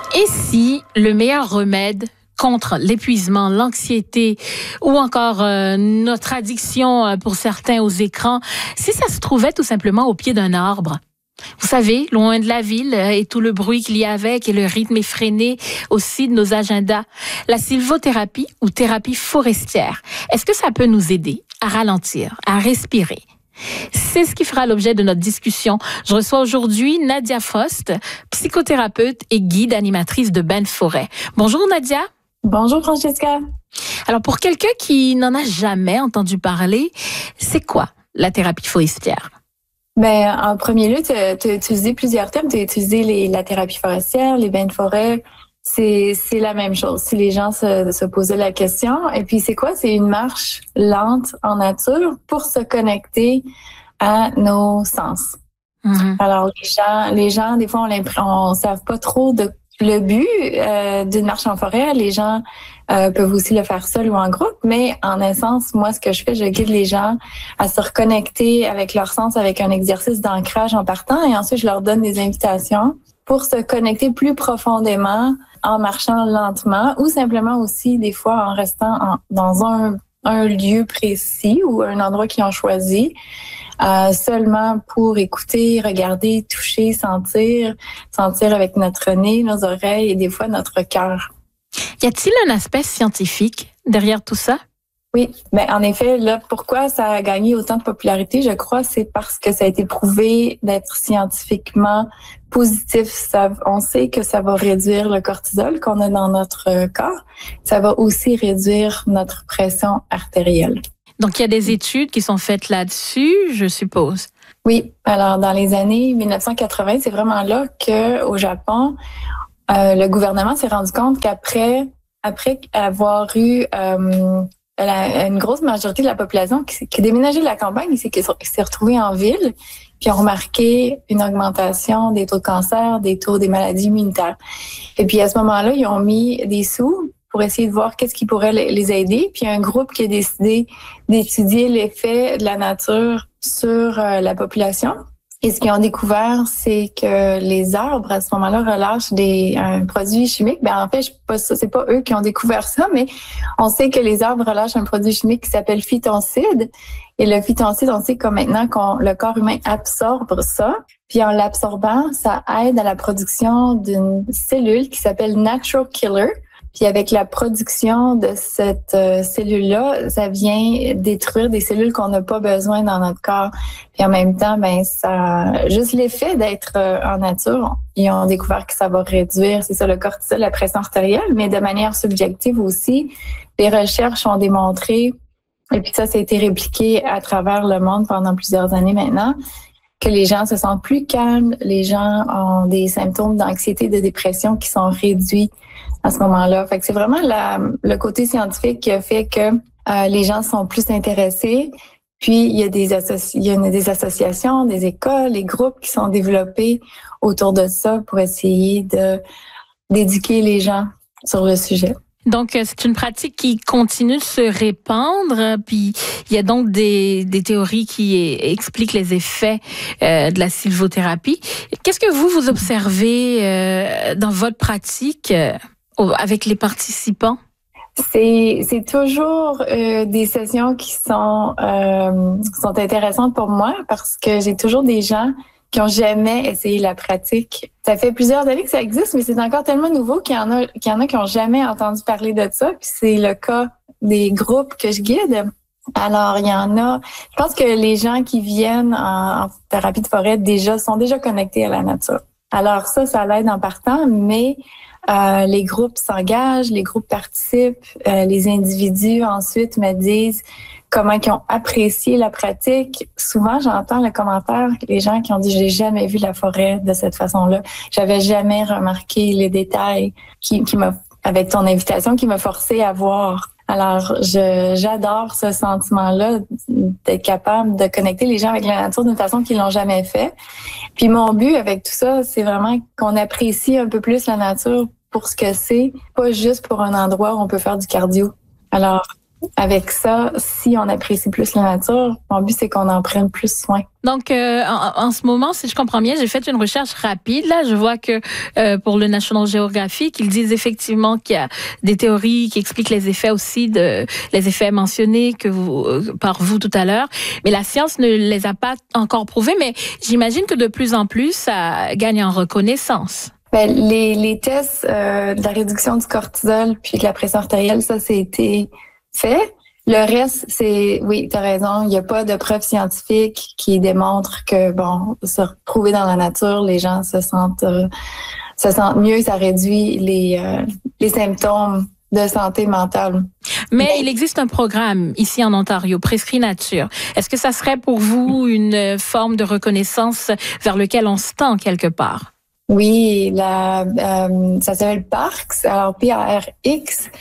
Et si le meilleur remède contre l'épuisement, l'anxiété ou encore notre addiction pour certains aux écrans, si ça se trouvait tout simplement au pied d'un arbre? Vous savez, loin de la ville et tout le bruit qu'il y a avec et le rythme effréné aussi de nos agendas. La sylvothérapie ou thérapie forestière, est-ce que ça peut nous aider à ralentir, à respirer? C'est ce qui fera l'objet de notre discussion. Je reçois aujourd'hui Nadia Frost, psychothérapeute et guide animatrice de Bains de Forêt. Bonjour Nadia. Bonjour Francesca. Alors pour quelqu'un qui n'en a jamais entendu parler, c'est quoi la thérapie forestière? Ben, en premier lieu, tu as utilisé plusieurs termes. Tu as utilisé la thérapie forestière, les bains de forêt. C'est la même chose. Si les gens se posaient la question. Et puis, c'est quoi? C'est une marche lente en nature pour se connecter à nos sens. Mm-hmm. Alors, les gens, des fois, on savent pas trop le but d'une marche en forêt. Les gens peuvent aussi le faire seul ou en groupe, mais en essence, moi, ce que je fais, je guide les gens à se reconnecter avec leur sens, avec un exercice d'ancrage en partant, et ensuite, je leur donne des invitations pour se connecter plus profondément en marchant lentement ou simplement aussi, des fois, en restant dans un lieu précis ou un endroit qu'ils ont choisi, seulement pour écouter, regarder, toucher, sentir avec notre nez, nos oreilles et des fois notre cœur. Y a-t-il un aspect scientifique derrière tout ça? Oui, ben en effet, là, pourquoi ça a gagné autant de popularité, je crois, c'est parce que ça a été prouvé d'être scientifiquement positif. On sait que ça va réduire le cortisol qu'on a dans notre corps. Ça va aussi réduire notre pression artérielle. Donc, il y a des études qui sont faites là-dessus, je suppose. Oui. Alors, dans les années 1980, c'est vraiment là que, au Japon, le gouvernement s'est rendu compte qu'après avoir eu une grosse majorité de la population qui déménageait de la campagne, qui s'est retrouvée en ville, puis ont remarqué une augmentation des taux de cancer, des taux des maladies immunitaires. Et puis, à ce moment-là, ils ont mis des sous pour essayer de voir qu'est-ce qui pourrait les aider. Puis, il y a un groupe qui a décidé d'étudier l'effet de la nature sur la population. Et ce qu'ils ont découvert, c'est que les arbres, à ce moment-là, relâchent un produit chimique. Ben, en fait, c'est pas eux qui ont découvert ça, mais on sait que les arbres relâchent un produit chimique qui s'appelle phytoncide. Et le phytoncide, on sait que maintenant le corps humain absorbe ça. Puis en l'absorbant, ça aide à la production d'une cellule qui s'appelle natural killer. Puis avec la production de cette cellule-là, ça vient détruire des cellules qu'on n'a pas besoin dans notre corps. Puis en même temps, ben ça, juste l'effet d'être en nature, ils ont découvert que ça va réduire, c'est ça, le cortisol, la pression artérielle, mais de manière subjective aussi. Les recherches ont démontré, et puis ça a été répliqué à travers le monde pendant plusieurs années maintenant, que les gens se sentent plus calmes, les gens ont des symptômes d'anxiété, de dépression qui sont réduits à ce moment-là. Fait que c'est vraiment le côté scientifique qui a fait que les gens sont plus intéressés. Puis il y a des associations, des écoles, des groupes qui sont développés autour de ça pour essayer d'éduquer les gens sur le sujet. Donc, c'est une pratique qui continue de se répandre, puis il y a donc des théories qui expliquent les effets de la sylvothérapie. Qu'est-ce que vous observez dans votre pratique avec les participants? C'est toujours des sessions qui sont intéressantes pour moi parce que j'ai toujours des gens qui ont jamais essayé la pratique. Ça fait plusieurs années que ça existe, mais c'est encore tellement nouveau qu'il y en a qui ont jamais entendu parler de ça. Puis c'est le cas des groupes que je guide. Alors, il y en a. Je pense que les gens qui viennent en thérapie de forêt sont déjà connectés à la nature. Alors ça l'aide en partant, mais les groupes s'engagent, les groupes participent, les individus ensuite me disent comment ils ont apprécié la pratique. Souvent, j'entends le commentaire, les gens qui ont dit « j'ai jamais vu la forêt de cette façon-là, j'avais jamais remarqué les détails avec ton invitation qui m'a forcé à voir ». Alors, j'adore ce sentiment-là d'être capable de connecter les gens avec la nature d'une façon qu'ils l'ont jamais fait. Puis mon but avec tout ça, c'est vraiment qu'on apprécie un peu plus la nature pour ce que c'est, pas juste pour un endroit où on peut faire du cardio. Alors, avec ça, si on apprécie plus la nature, mon but, c'est qu'on en prenne plus soin. Donc, en ce moment, si je comprends bien, j'ai fait une recherche rapide. Là, je vois que pour le National Geographic, ils disent effectivement qu'il y a des théories qui expliquent les effets aussi les effets mentionnés par vous tout à l'heure. Mais la science ne les a pas encore prouvés. Mais j'imagine que de plus en plus, ça gagne en reconnaissance. Ben, les tests de la réduction du cortisol puis de la pression artérielle, ça été fait. Le reste, oui, tu as raison, il n'y a pas de preuves scientifiques qui démontrent que, se retrouver dans la nature, les gens se sentent mieux, ça réduit les symptômes de santé mentale. Mais il existe un programme ici en Ontario, Prescrit Nature. Est-ce que ça serait pour vous une forme de reconnaissance vers lequel on se tend quelque part? Oui, ça s'appelle PARX, alors PARX.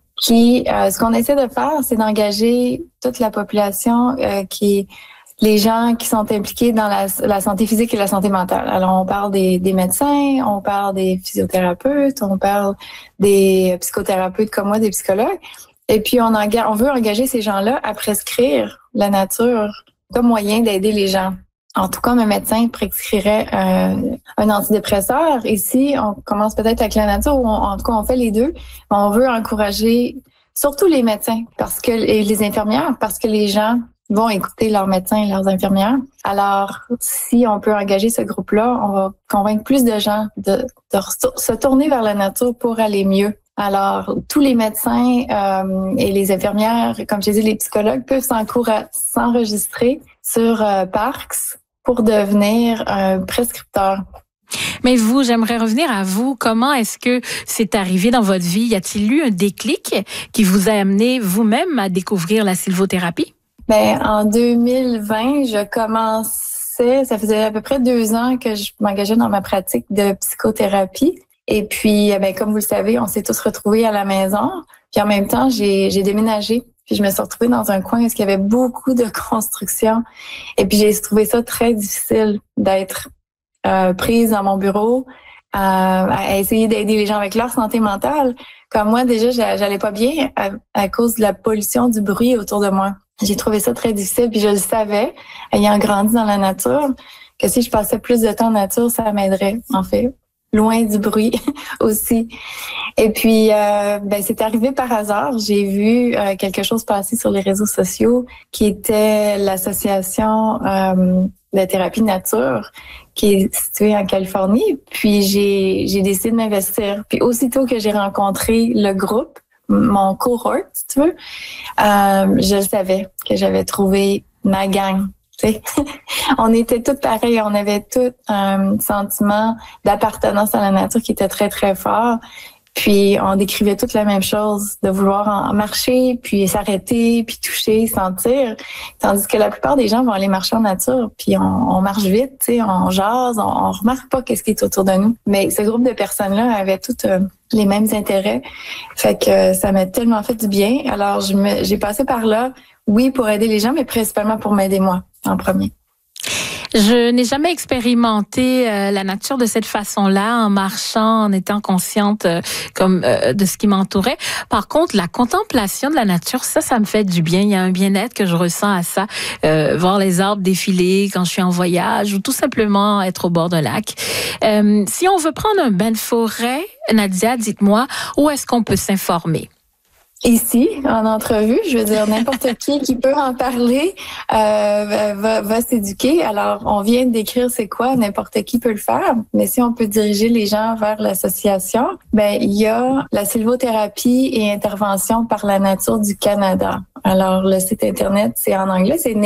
Ce qu'on essaie de faire, c'est d'engager toute la population, les gens qui sont impliqués dans la santé physique et la santé mentale. Alors, on parle des médecins, on parle des physiothérapeutes, on parle des psychothérapeutes comme moi, des psychologues. Et puis, on veut engager ces gens-là à prescrire la nature comme moyen d'aider les gens. En tout cas, un médecin prescrirait un antidépresseur. Ici, on commence peut-être avec la nature, ou en tout cas, on fait les deux. On veut encourager surtout les médecins et les infirmières, parce que les gens vont écouter leurs médecins et leurs infirmières. Alors, si on peut engager ce groupe-là, on va convaincre plus de gens de se tourner vers la nature pour aller mieux. Alors, tous les médecins et les infirmières, comme je disais, les psychologues peuvent s'enregistrer sur PARX pour devenir un prescripteur. Mais vous, j'aimerais revenir à vous. Comment est-ce que c'est arrivé dans votre vie? Y a-t-il eu un déclic qui vous a amené vous-même à découvrir la sylvothérapie? En 2020, je commençais, ça faisait à peu près 2 ans que je m'engageais dans ma pratique de psychothérapie. Et puis, comme vous le savez, on s'est tous retrouvés à la maison. Puis en même temps, j'ai déménagé. Puis je me suis retrouvée dans un coin où il y avait beaucoup de construction. Et puis j'ai trouvé ça très difficile d'être prise dans mon bureau à essayer d'aider les gens avec leur santé mentale. Comme moi, déjà, j'allais pas bien à cause de la pollution du bruit autour de moi. J'ai trouvé ça très difficile. Puis je le savais, ayant grandi dans la nature, que si je passais plus de temps en nature, ça m'aiderait, en fait. Loin du bruit aussi. Et puis, c'est arrivé par hasard. J'ai vu quelque chose passer sur les réseaux sociaux qui était l'association de thérapie nature qui est située en Californie. Puis, j'ai décidé de m'investir. Puis, aussitôt que j'ai rencontré le groupe, mon cohort, si tu veux, je savais que j'avais trouvé ma gang. On était toutes pareilles, on avait tout un sentiment d'appartenance à la nature qui était très, très fort. Puis on décrivait toute la même chose, de vouloir en marcher, puis s'arrêter, puis toucher, sentir. Tandis que la plupart des gens vont aller marcher en nature, puis on marche vite, on jase, on remarque pas qu'est-ce qui est autour de nous. Mais ce groupe de personnes-là avait toutes les mêmes intérêts. Fait que ça m'a tellement fait du bien. Alors j'ai passé par là, oui, pour aider les gens, mais principalement pour m'aider moi en premier. Je n'ai jamais expérimenté la nature de cette façon-là, en marchant, en étant consciente de ce qui m'entourait. Par contre, la contemplation de la nature, ça me fait du bien. Il y a un bien-être que je ressens à ça. Voir les arbres défiler quand je suis en voyage ou tout simplement être au bord d'un lac. Si on veut prendre un bain de forêt, Nadia, dites-moi, où est-ce qu'on peut s'informer? Ici, en entrevue, je veux dire, n'importe qui peut en parler va s'éduquer. Alors, on vient de décrire c'est quoi, n'importe qui peut le faire. Mais si on peut diriger les gens vers l'association, il y a la sylvothérapie et intervention par la nature du Canada. Alors, le site Internet, c'est en anglais, c'est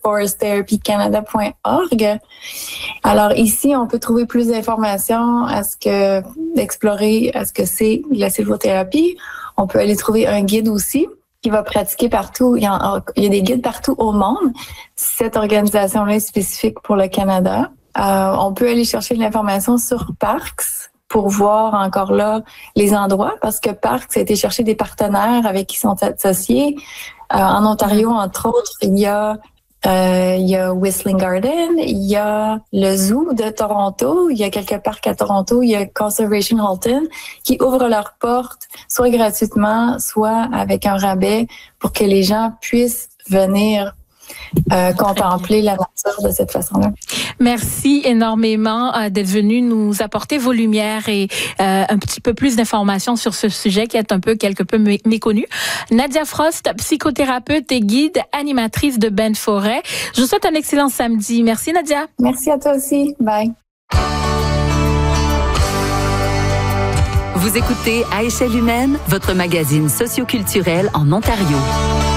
natureforesttherapycanada.org. Alors, ici, on peut trouver plus d'informations explorer ce que c'est la sylvothérapie. On peut aller trouver un guide aussi qui va pratiquer partout. Il y a des guides partout au monde. Cette organisation-là est spécifique pour le Canada. On peut aller chercher de l'information sur PARX pour voir encore là les endroits, parce que PARX a été chercher des partenaires avec qui sont associés. En Ontario, entre autres, il y a Il y a Whistling Garden, il y a le Zoo de Toronto, il y a quelques parcs à Toronto, il y a Conservation Halton qui ouvrent leurs portes soit gratuitement, soit avec un rabais pour que les gens puissent venir contempler la nature de cette façon-là. Merci énormément d'être venu nous apporter vos lumières et un petit peu plus d'informations sur ce sujet qui est quelque peu méconnu. Nadia Frost, psychothérapeute et guide, animatrice de Bains de Forêt. Je vous souhaite un excellent samedi. Merci Nadia. Merci à toi aussi. Bye. Vous écoutez À échelle humaine, votre magazine socioculturel en Ontario.